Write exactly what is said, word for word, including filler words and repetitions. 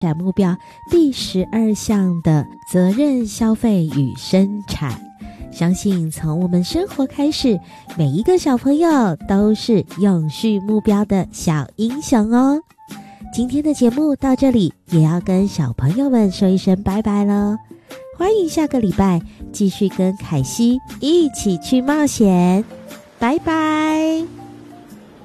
展目标第十二项的责任消费与生产。相信从我们生活开始，每一个小朋友都是永续目标的小英雄哦。今天的节目到这里，也要跟小朋友们说一声拜拜咯。欢迎下个礼拜继续跟凯西一起去冒险，拜拜。